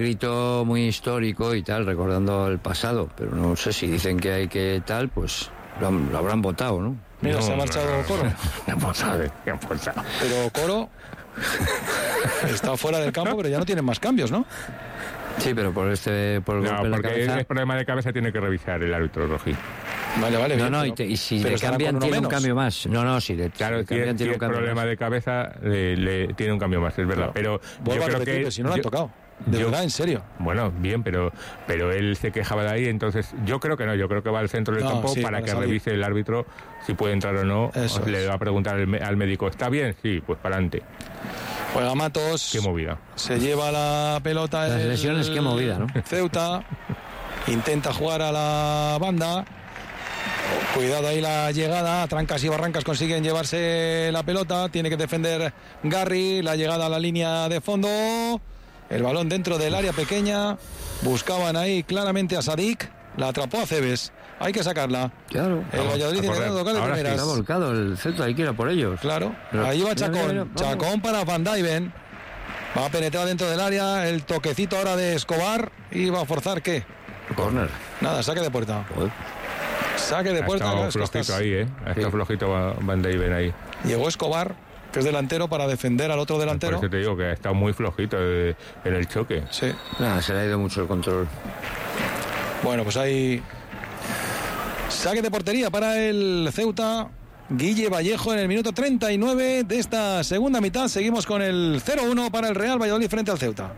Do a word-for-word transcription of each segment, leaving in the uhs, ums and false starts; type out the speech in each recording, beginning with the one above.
grito muy histórico y tal, recordando el pasado, pero no sé si dicen que hay que tal, pues lo, lo habrán votado, ¿no? Mira, no, se ha marchado no, Coro. No, no sabe, no, no sabe. Pero Coro está fuera del campo, pero ya no tienen más cambios, ¿no? Sí, pero por este por el No, golpe en la porque cabeza. el problema de cabeza tiene que revisar el árbitro rojí. Vale, vale. No, bien, no, pero, y, te, y si pero le cambian tiene menos. un cambio más. No, no, si le, Claro, si le tiene, cambian tiene un cambio problema más. de cabeza, le, le, tiene un cambio más, es verdad. Claro. Pero Vuelvo yo a creo repetir que, que si no lo yo, han tocado. De yo, verdad, en serio. Bueno, bien, pero pero él se quejaba de ahí, entonces yo creo que no, yo creo que va al centro del No, campo sí, para, para que salir. revise el árbitro si puede entrar o no. Eso Le es. va a preguntar al, al médico, ¿está bien? Sí, pues para adelante. Juega Matos. Qué movida. Se lleva la pelota. Las el lesiones, qué movida, ¿no? Ceuta. Intenta jugar a la banda. Cuidado ahí la llegada. Trancas y barrancas consiguen llevarse la pelota. Tiene que defender Garri. La llegada a la línea de fondo. El balón dentro del área pequeña. Buscaban ahí claramente a Sadik. La atrapó a Cebes. Hay que sacarla. Claro. El Vamos, Valladolid a correr. intentando tocar de Ahora sí, primeras. Está volcado el Celta, hay que ir a por ellos. Claro. Pero- Ahí va mira, Chacón. mira, mira, vamos. Chacón para Van Dijven. Va a penetrar dentro del área. El toquecito ahora de Escobar. Y va a forzar ¿qué? Corner. Nada, saque de puerta. Joder. Saque de Ha puerta. estado claro, es que flojito estás- ahí, ¿eh? Ha estado Sí. flojito Va- Van Dijven ahí. Llegó Escobar, que es delantero, para defender al otro Por delantero. eso te digo que ha estado muy flojito eh, en el choque. Sí. Nada, se le ha ido mucho el control. Bueno, pues hay saque de portería para el Ceuta. Guille Vallejo en el minuto treinta y nueve de esta segunda mitad. Seguimos con el cero uno para el Real Valladolid frente al Ceuta.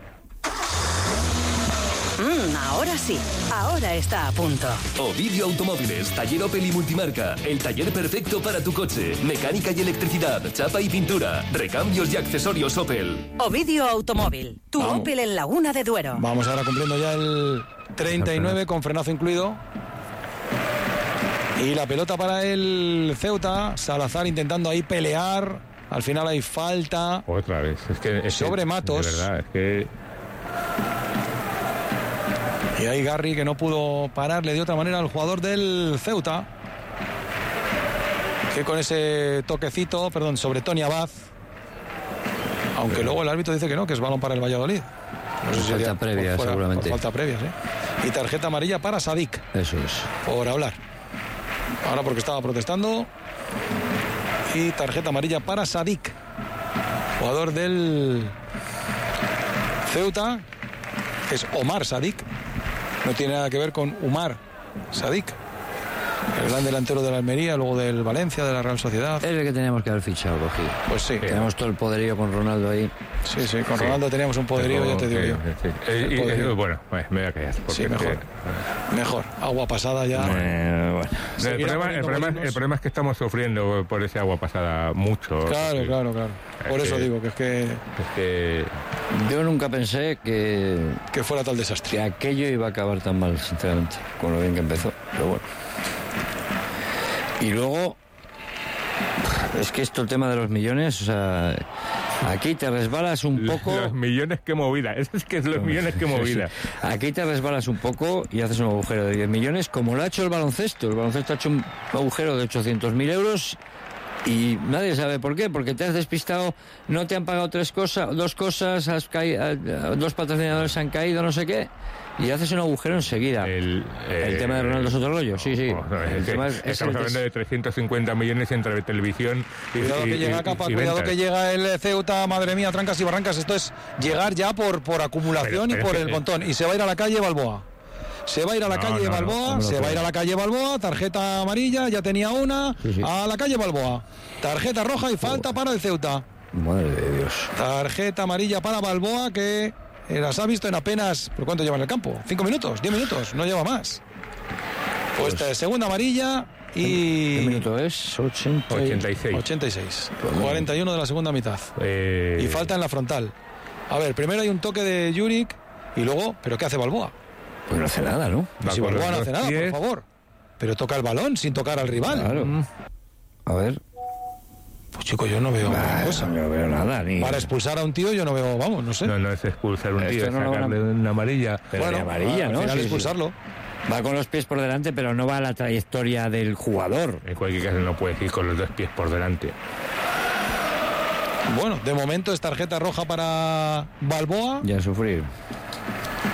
Mm, ahora sí, ahora está a punto. Ovidio Automóviles, taller Opel y multimarca. El taller perfecto para tu coche. Mecánica y electricidad, chapa y pintura. Recambios y accesorios Opel. Ovidio Automóvil, tu Vamos. Opel en Laguna de Duero. Vamos ahora cumpliendo ya el treinta y nueve con frenazo incluido. Y la pelota para el Ceuta. Salazar intentando ahí pelear. Al final hay falta. Otra vez. Es que, es Sobre que, Matos. De verdad, es que Y ahí Garri, que no pudo parar, le dio otra manera al jugador del Ceuta. Que con ese toquecito, perdón, sobre Tony Abad. Aunque luego el árbitro dice que no, que es balón para el Valladolid. No sé si Falta sería por previa, fuera, seguramente. por falta previa, sí. Y tarjeta amarilla para Sadik, Eso es. por hablar. Ahora porque estaba protestando. Y tarjeta amarilla para Sadik, jugador del Ceuta, que es Omar Sadik. No tiene nada que ver con Umar Sadik, el gran delantero de la Almería, luego del Valencia, de la Real Sociedad. Es el que teníamos que haber fichado, Rojí. Pues sí, Tenemos todo el poderío con Ronaldo ahí. sí, sí, con Sí. Ronaldo teníamos un poderío, Pero, ya te digo sí, yo. sí. Eh, y- Poderío. eh, bueno, pues me voy a callar. porque Sí, es mejor. que- Mejor, agua pasada ya. Eh, bueno. el, Seguirá problema, el, poniendo problema, bolinos. el problema es que estamos sufriendo por ese agua pasada mucho. Claro, porque claro, claro. Por Es eso que- digo que es que, Es que Yo nunca pensé que, que fuera tal desastre. que aquello iba a acabar tan mal, sinceramente, con lo bien que empezó. Pero bueno. Y luego, es que esto, el tema de los millones, o sea, aquí te resbalas un poco. los millones que movida. Es que es los millones que movida. Aquí te resbalas un poco y haces un agujero de diez millones, como lo ha hecho el baloncesto. El baloncesto ha hecho un agujero de ochocientos mil euros y nadie sabe por qué, porque te has despistado, no te han pagado tres cosas, dos cosas, has caído, dos patrocinadores han caído, no sé qué, y haces un agujero enseguida. El, El eh, tema de Ronaldo es otro rollo, sí, sí. no, no, es El que tema es- es estamos el hablando des- de trescientos cincuenta millones entre televisión y, Cuidado y- que llega y- Capa, y cuidado ventas. que llega el Ceuta, madre mía, trancas y barrancas. Esto es llegar ya por, por acumulación Pero- pero y por es el que- montón. Y se va a ir a la calle Balboa. Se va a ir a la No, calle no, no, Balboa, no me lo se va a ir creo. a la calle Balboa, tarjeta amarilla, ya tenía una, Sí, sí. a la calle Balboa. Tarjeta roja y falta para el Ceuta. Madre de Dios. Tarjeta amarilla para Balboa que eh, las ha visto en apenas, ¿por cuánto lleva en el campo? ¿Cinco minutos? ¿Diez minutos? No lleva más. Pues, eh, segunda amarilla y... ¿Qué minuto es? ochenta y- ochenta y seis. ochenta y seis. cuarenta y uno de la segunda mitad. Eh, Y falta en la frontal. A ver, primero hay un toque de Juric y luego, ¿pero qué hace Balboa? Pues no hace nada, ¿no? va Si con Balboa no los hace dos nada, pies. por favor. Pero toca el balón sin tocar al rival. Claro. A ver. Pues chico, yo no veo Ah, cosa. no veo nada. Ni... Para expulsar a un tío yo no veo, vamos, no sé. No, no es expulsar un Esto tío, es no lo van a- sacarle una amarilla. Pero Bueno, de amarilla, al ¿no? final Sí, sí. expulsarlo. Va con los pies por delante, pero no va a la trayectoria del jugador. En cualquier caso no puedes ir con los dos pies por delante. Bueno, de momento es tarjeta roja para Balboa. Ya a sufrir.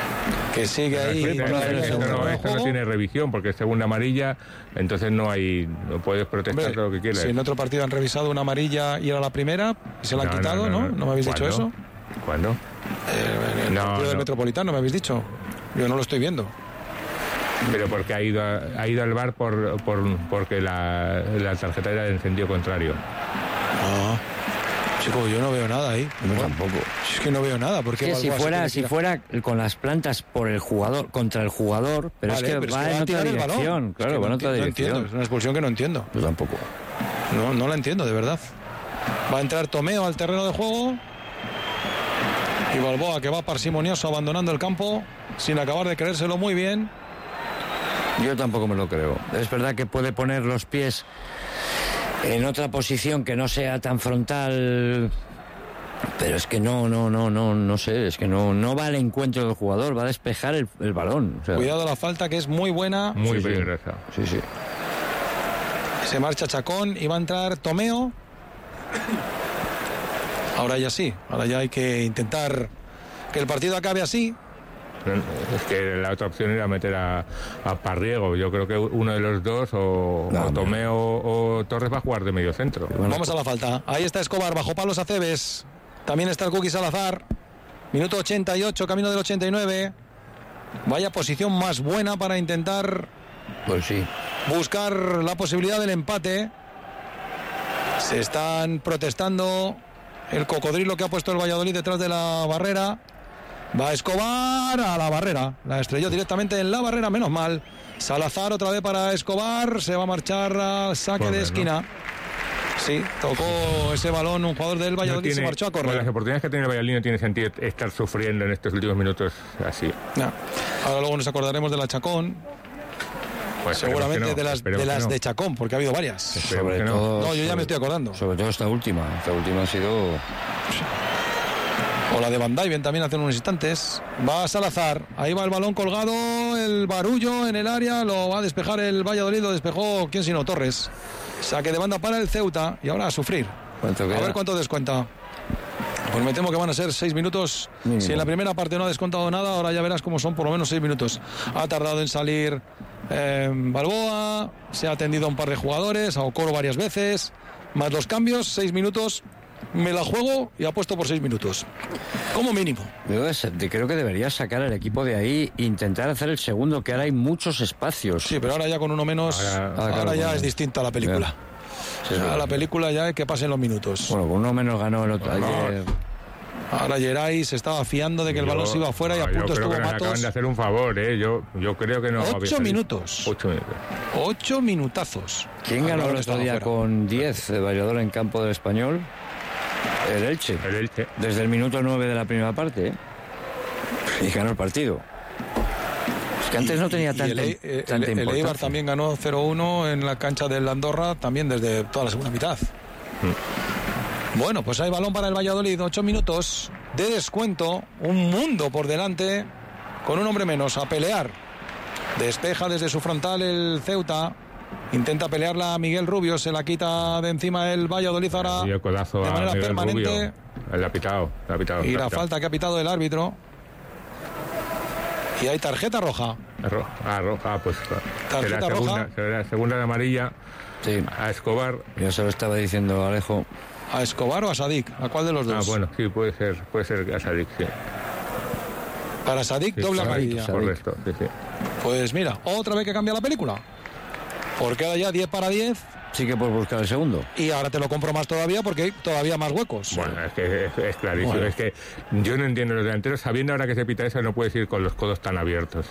que sigue ahí. Esto, no, esto no, esto no tiene revisión, porque es segunda amarilla, entonces no hay, no puedes protestar. Hombre, todo lo que quieras. Si en otro partido han revisado una amarilla y era la primera, y se la han no, quitado, ¿no? ¿No? ¿No, ¿No me habéis dicho eso? ¿Cuándo? Eh, en el no, partido no. del Metropolitano, me habéis dicho. Yo no lo estoy viendo. Pero porque ha ido a, ha ido al V A R por, por porque la, la tarjeta era de sentido contrario. Ah. Chico, yo no veo nada ahí. No, tampoco. Es que no veo nada. Porque es que si fuera, si fuera con las plantas por el jugador, contra el jugador, pero vale, es que pero va es que en va otra dirección. Claro, es que va en no otra entiendo, dirección. No entiendo. Es una expulsión que no entiendo. Yo tampoco. No, no la entiendo, de verdad. Va a entrar Tomeo al terreno de juego. Y Balboa, que va parsimonioso abandonando el campo, sin acabar de creérselo muy bien. Yo tampoco me lo creo. Es verdad que puede poner los pies en otra posición que no sea tan frontal, pero es que no, no, no, no, no sé, es que no, no va al encuentro del jugador, va a despejar el, el balón. O sea, cuidado la falta, que es muy buena. Muy sí, peligrosa. Sí, sí. Se marcha Chacón y va a entrar Tomeo. Ahora ya sí, ahora ya hay que intentar que el partido acabe así. Es que la otra opción era meter a, a Parriego. Yo creo que uno de los dos, o, no, o Tomeo o, o Torres, va a jugar de medio centro. Vamos a la falta. Ahí está Escobar, bajo palos Aceves. También está el Cookie Salazar. Minuto ochenta y ocho, camino del ochenta y nueve. Vaya posición más buena para intentar pues sí. buscar la posibilidad del empate. Se están protestando el cocodrilo que ha puesto el Valladolid detrás de la barrera. Va Escobar a la barrera. La estrelló directamente en la barrera, menos mal. Salazar otra vez para Escobar. Se va a marchar al saque Joder, de esquina. ¿No? Sí, tocó ese balón un jugador del Valladolid, no tiene, se marchó a correr. Con las oportunidades que tiene el Valladolid no tiene sentido estar sufriendo en estos últimos minutos así. No. Ahora luego nos acordaremos de la Chacón. Pues seguramente no, de las, de, las no. de Chacón, porque ha habido varias. Sobre no. todo, no, yo ya me estoy acordando. Sobre todo esta última. Esta última ha sido... O la de Van Dijven también hace unos instantes. Va Salazar, ahí va el balón colgado, el barullo en el área, lo va a despejar el Valladolid, lo despejó, ¿quién sino? Torres. Saque de banda para el Ceuta y ahora a sufrir. A ver cuánto descuenta. Pues me temo que van a ser seis minutos. Mínimo. Si en la primera parte no ha descontado nada, ahora ya verás cómo son por lo menos seis minutos. Ha tardado en salir eh, Balboa, se ha atendido a un par de jugadores, a Okoro varias veces, más los cambios, seis minutos. Me la juego y apuesto por seis minutos. Como mínimo. Yo creo que deberías sacar al equipo de ahí e intentar hacer el segundo, que ahora hay muchos espacios. Sí, pero ahora ya con uno menos, ahora, ahora, ahora claro, ya bueno. es distinta la película. Sí, ahora sí, la película ya es que pasen los minutos. Bueno, con uno menos ganó el otro. Bueno, ayer... Ahora Geray se estaba fiando de que yo, el balón se iba afuera no, y a punto estuvo que Matos. Acaban de hacer un favor, ¿eh? Yo, yo creo que no. Ocho minutos. Ocho minutos. Ocho minutazos. ¿Quién ganó el otro día con diez de Valladolid en campo del Español? El Elche. El Elche. Desde el minuto nueve de la primera parte, ¿eh? Y ganó el partido. Es que antes y, no tenía tanta, el, el, tanta el, importancia. El Eibar también ganó cero uno en la cancha del Andorra, también desde toda la segunda mitad. Mm. Bueno, pues hay balón para el Valladolid, ocho minutos de descuento, un mundo por delante, con un hombre menos, a pelear. Despeja desde su frontal el Ceuta. Intenta pelearla a Miguel Rubio, se la quita de encima el Valladolid ahora y el codazo de manera a Miguel permanente. Rubio. El ha pitado, el ha pitado, y el la ha pitado. falta que ha pitado el árbitro. Y hay tarjeta roja. Ro ah, roja, pues tarjeta será roja. Segunda, será segunda de amarilla sí. a Escobar. Ya se lo estaba diciendo Alejo. ¿A Escobar o a Sadik? ¿A cuál de los dos? Ah, bueno, sí, puede ser, puede ser a Sadik, sí. Para Sadik, sí, doble Sadik, amarilla. Correcto, sí, sí. Pues mira, otra vez que cambia la película. Porque ahora ya diez para diez. Sí que puedes buscar el segundo. Y ahora te lo compro más todavía porque hay todavía más huecos. Bueno, es que es, es clarísimo. Bueno. Es que yo no entiendo los delanteros. Sabiendo ahora que se pita eso, no puedes ir con los codos tan abiertos.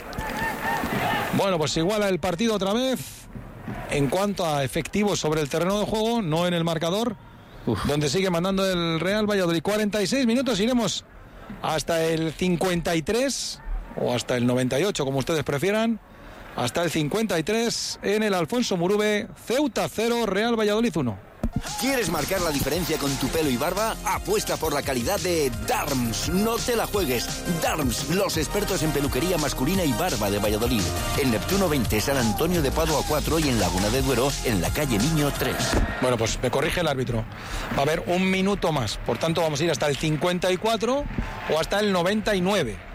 Bueno, pues iguala el partido otra vez. En cuanto a efectivos sobre el terreno de juego, no en el marcador. Uf. Donde sigue mandando el Real Valladolid. cuarenta y seis minutos, iremos hasta el cincuenta y tres o hasta el noventa y ocho, como ustedes prefieran. Hasta el cincuenta y tres en el Alfonso Murube. Ceuta cero, Real Valladolid uno. ¿Quieres marcar la diferencia con tu pelo y barba? Apuesta por la calidad de Darms. No te la juegues. Darms, los expertos en peluquería masculina y barba de Valladolid. En Neptuno veinte, San Antonio de Padua cuatro y en Laguna de Duero, en la calle Niño tres. Bueno, pues me corrige el árbitro. Va a haber un minuto más. Por tanto, vamos a ir hasta el cincuenta y cuatro o hasta el noventa y nueve.